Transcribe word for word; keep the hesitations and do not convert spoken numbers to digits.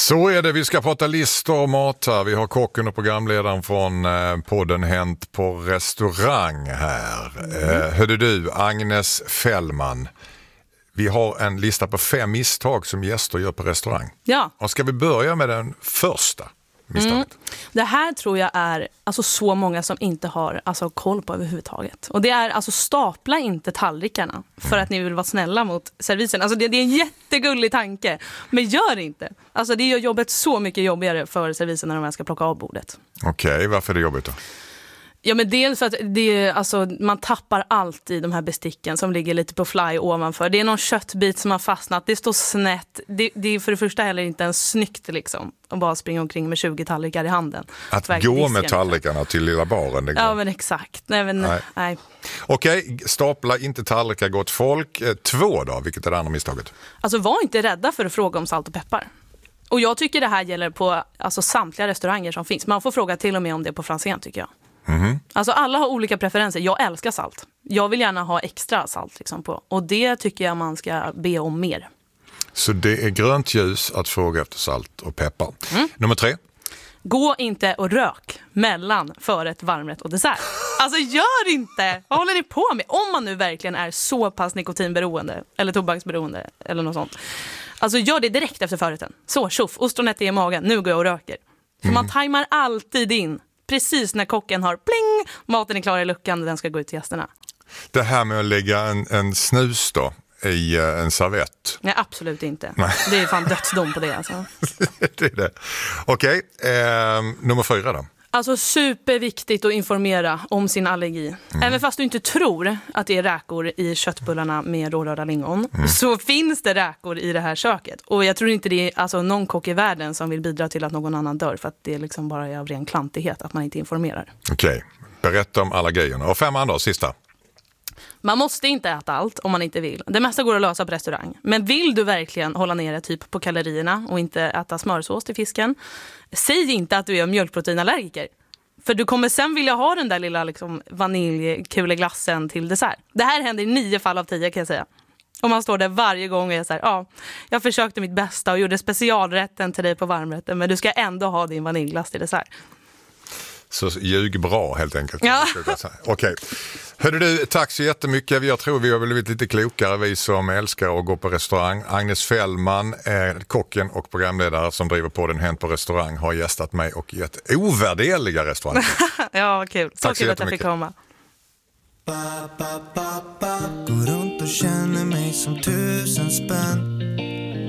Så är det, vi ska prata listor och mat här. Vi har kocken och programledaren från eh, podden Hänt på restaurang här. Eh, hörde du, Agnes Fällman. Vi har en lista på fem misstag som gäster gör på restaurang. Ja. Och ska vi börja med den första misstaget? Mm. Det här tror jag är alltså, så många som inte har alltså, koll på överhuvudtaget. Och det är alltså stapla inte tallrikarna för mm. att ni vill vara snälla mot servisen. Alltså det, det är en jättegullig tanke. Men gör det inte. Alltså det gör jobbet så mycket jobbigare för servisen när de ska plocka av bordet. Okej, okay, varför är det jobbigt då? Ja, men dels för att det, alltså, man tappar alltid de här besticken som ligger lite på fly ovanför. Det är någon köttbit som har fastnat, det står snett. Det, det är för det första heller inte en snyggt liksom, att bara springa omkring med tjugo tallrikar i handen. Att gå med tallrikarna till lilla baren. Det går. Ja, men exakt. Nej, men, nej. nej. Okej, stapla inte tallrikar, gott folk. Två då, vilket är det andra misstaget? Alltså var inte rädda för att fråga om salt och peppar. Och jag tycker det här gäller på alltså, samtliga restauranger som finns. Man får fråga till och med om det på Franzén tycker jag. Mm-hmm. Alltså alla har olika preferenser. Jag älskar salt. Jag vill gärna ha extra salt liksom på. Och det tycker jag man ska be om mer. Så det är grönt ljus att fråga efter salt och peppar. Mm. Nummer tre. Gå inte och rök mellan förrätt, varmrätt och dessert. Alltså gör inte. Vad håller ni på med? Om man nu verkligen är så pass nikotinberoende eller tobaksberoende eller något sånt. Alltså gör det direkt efter förrätten. Så, tjoff, ostronet är i magen. Nu går jag och röker. För mm. man tajmar alltid in. Precis när kocken har pling, maten är klar i luckan och den ska gå ut till gästerna. Det här med att lägga en, en snus då i uh, en servett? Nej, absolut inte. Nej. Det är fan dödsdom på det alltså. Det är det. Okej, okay. eh, nummer fyra då? Alltså superviktigt att informera om sin allergi. Mm. Även fast du inte tror att det är räkor i köttbullarna med rårörda lingon mm. så finns det räkor i det här köket. Och jag tror inte det är alltså, någon kock i världen som vill bidra till att någon annan dör för att det liksom bara är av ren klantighet att man inte informerar. Okej, okay. Berätta om allergierna. Och fem andra, sista. Man måste inte äta allt om man inte vill. Det mesta går att lösa på restaurang. Men vill du verkligen hålla nere typ på kalorierna och inte äta smörsås till fisken, säg inte att du är mjölkproteinallergiker. För du kommer sen vilja ha den där lilla liksom, vaniljkuleglassen till dessert. Det här händer i nio fall av tio kan jag säga. Och man står där varje gång och är så här, ja, jag försökte mitt bästa och gjorde specialrätten till dig på varmrätten, men du ska ändå ha din vaniljglass till dessert. Så ljug bra helt enkelt. Ja. Okej. Okay. Hörde du, tack så jättemycket. Jag tror vi har blivit lite klokare, vi som älskar att gå på restaurang. Agnes Fällman, eh, kocken och programledare som driver på den Hänt på restaurang, har gästat mig och gett ovärderliga restauranger. Ja, vad kul. Så kul att jag fick komma. Går runt och känner mig som tusen spänn.